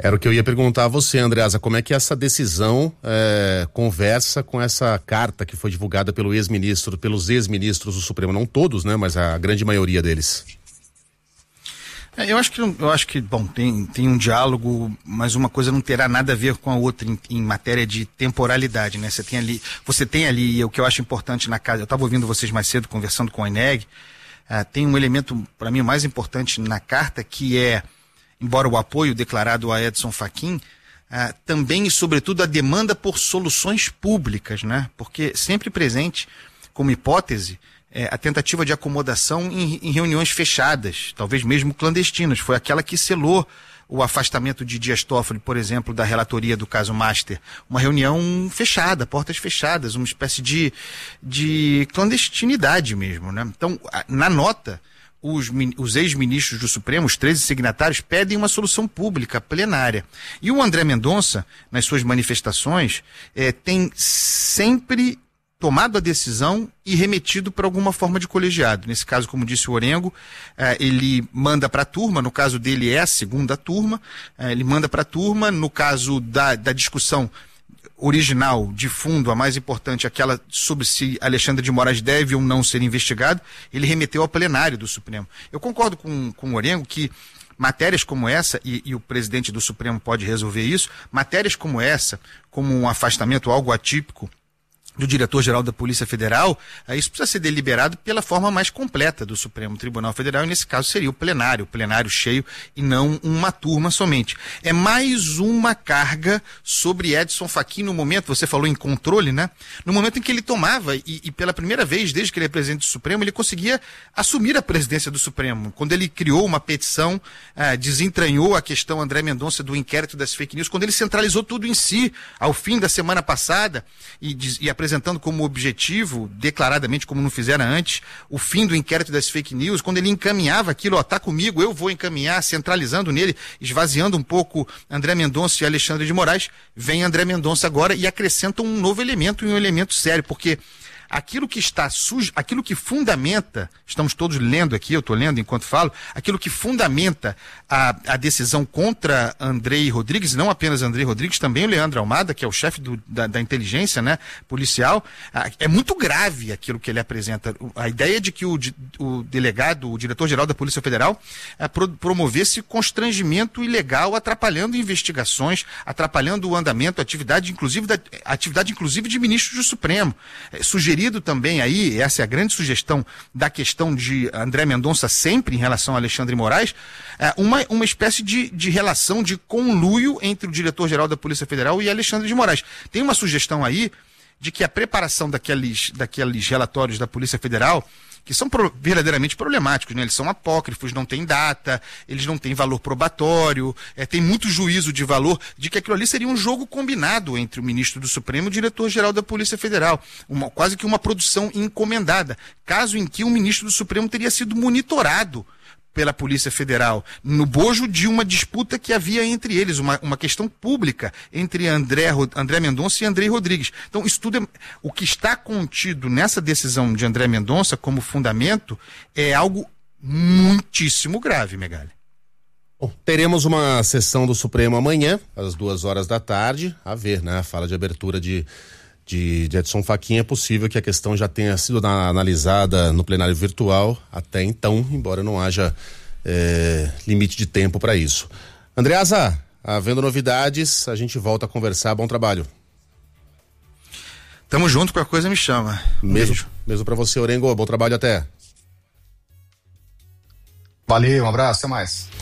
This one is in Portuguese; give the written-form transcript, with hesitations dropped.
Era o que eu ia perguntar a você, Andreasa, como é que essa decisão conversa com essa carta que foi divulgada pelos ex-ministros do Supremo, não todos, né, mas a grande maioria deles. Eu acho que bom, tem um diálogo, mas uma coisa não terá nada a ver com a outra em matéria de temporalidade, né? Você tem ali, e o que eu acho importante na casa, eu estava ouvindo vocês mais cedo conversando com o Eneg, tem um elemento, para mim, o mais importante na carta, que é, embora o apoio declarado a Edson Fachin, também e sobretudo a demanda por soluções públicas, né? Porque sempre presente, como hipótese, a tentativa de acomodação em reuniões fechadas, talvez mesmo clandestinas. Foi aquela que selou o afastamento de Dias Toffoli, por exemplo, da relatoria do caso Master. Uma reunião fechada, portas fechadas, uma espécie de clandestinidade mesmo, né? Então, na nota, os ex-ministros do Supremo, os 13 signatários, pedem uma solução pública, plenária. E o André Mendonça, nas suas manifestações, tem sempre tomado a decisão e remetido para alguma forma de colegiado. Nesse caso, como disse o Orengo, ele manda para a turma, no caso dele é a segunda turma, ele manda para a turma, no caso da discussão original, de fundo, a mais importante, aquela sobre se Alexandre de Moraes deve ou não ser investigado, ele remeteu ao plenário do Supremo. Eu concordo com o Orengo que matérias como essa, e o presidente do Supremo pode resolver isso, matérias como essa, como um afastamento, algo atípico, do diretor-geral da Polícia Federal, isso precisa ser deliberado pela forma mais completa do Supremo Tribunal Federal, e nesse caso seria o plenário cheio e não uma turma somente. É mais uma carga sobre Edson Fachin no momento, você falou em controle, né? No momento em que ele tomava, e pela primeira vez desde que ele é presidente do Supremo, ele conseguia assumir a presidência do Supremo. Quando ele criou uma petição, desentranhou a questão André Mendonça do inquérito das fake news, quando ele centralizou tudo em si, ao fim da semana passada, e apresentando como objetivo, declaradamente, como não fizeram antes, o fim do inquérito das fake news, quando ele encaminhava aquilo, tá comigo, eu vou encaminhar, centralizando nele, esvaziando um pouco André Mendonça e Alexandre de Moraes, vem André Mendonça agora e acrescenta um novo elemento, e um elemento sério, porque aquilo que está sujo, aquilo que fundamenta, estamos todos lendo aqui, eu estou lendo enquanto falo, aquilo que fundamenta a decisão contra Andrei Rodrigues, não apenas Andrei Rodrigues, também o Leandro Almada, que é o chefe da inteligência, né, policial, é muito grave aquilo que ele apresenta. A ideia de que o delegado, o diretor-geral da Polícia Federal, promovesse constrangimento ilegal, atrapalhando investigações, atrapalhando o andamento, atividade inclusive de ministros do Supremo, sugerindo também aí, essa é a grande sugestão da questão de André Mendonça sempre em relação a Alexandre de Moraes, uma espécie de relação de conluio entre o diretor-geral da Polícia Federal e Alexandre de Moraes. Tem uma sugestão aí de que a preparação daqueles relatórios da Polícia Federal, que são verdadeiramente problemáticos, né? Eles são apócrifos, não tem data, eles não têm valor probatório, tem muito juízo de valor, de que aquilo ali seria um jogo combinado entre o ministro do Supremo e o diretor-geral da Polícia Federal, quase que uma produção encomendada, caso em que o ministro do Supremo teria sido monitorado pela Polícia Federal, no bojo de uma disputa que havia entre eles, uma questão pública entre André Mendonça e Andrei Rodrigues. Então, isso tudo o que está contido nessa decisão de André Mendonça como fundamento é algo muitíssimo grave, Megali. Bom, teremos uma sessão do Supremo amanhã, às 14h, a ver, né? A fala de abertura de Edson Fachin, é possível que a questão já tenha sido analisada no plenário virtual até então, embora não haja limite de tempo para isso. Andreasa, havendo novidades, a gente volta a conversar. Bom trabalho. Tamo junto, qualquer coisa me chama. Mesmo para você, Orengo. Bom trabalho, até. Valeu, um abraço, até mais.